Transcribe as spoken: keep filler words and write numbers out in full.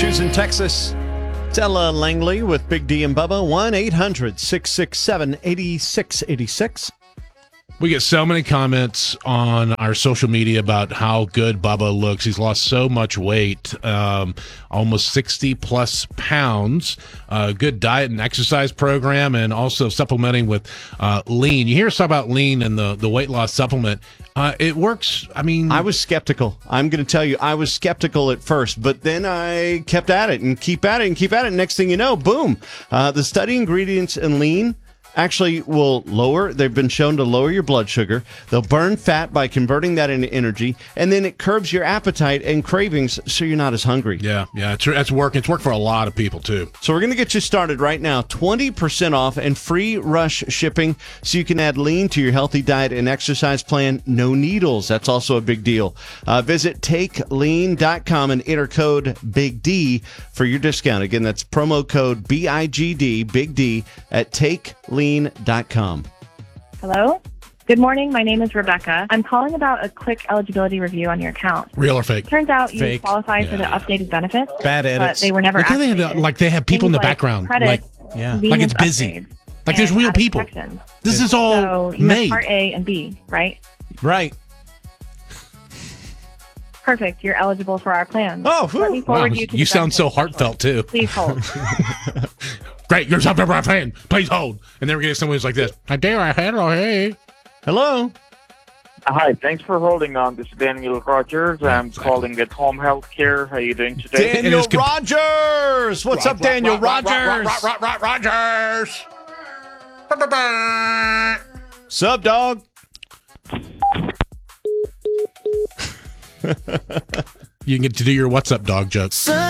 Shoes in Texas. Stella Langley with Big D and Bubba. one eight hundred six six seven eight six eight six. We get so many comments on our social media about how good Bubba looks. He's lost so much weight, um, almost sixty plus pounds. Uh, good diet and exercise program, and also supplementing with uh, lean. You hear us talk about lean and the, the weight loss supplement. Uh, it works. I mean, I was skeptical. I'm going to tell you, I was skeptical at first, but then I kept at it and keep at it and keep at it. Next thing you know, boom. Uh, the study ingredients in lean actually will lower, they've been shown to lower your blood sugar. They'll burn fat by converting that into energy, and then it curbs your appetite and cravings so you're not as hungry. Yeah, yeah, it's, it's working. It's worked for a lot of people, too. So we're going to get you started right now. twenty percent off and free rush shipping so you can add lean to your healthy diet and exercise plan. No needles. That's also a big deal. Uh, visit take lean dot com and enter code Big D for your discount. Again, that's promo code B I G D, Big D, at take lean dot com. Hello? Good morning. My name is Rebecca. I'm calling about a quick eligibility review on your account. Real or fake? Turns out you Fake. qualify Yeah, for the yeah. updated benefits, Bad but edits. they were never Look how they have, activated. like, they have people in the Things like background. credits, Like, Yeah. like convenience it's busy. upgrades, Like there's and real added people. protections. This is all So you have made. Part A and B, right? Right. Perfect. You're eligible for our plan. Oh, Let me whew. forward Wow, you to you the sound so benefits heartfelt, too. Please hold. Great, you're something for a fan. Please hold. And then we're getting someone who's like this. I dare I handle, hey. Hello. Hi, thanks for holding on. This is Daniel Rogers. I'm exactly. calling at Home Health Care. How are you doing today? Dan- Daniel is comp- Rogers. What's up, Daniel Rogers? Rogers. Sup, dog? You can get to do your what's up dog jokes.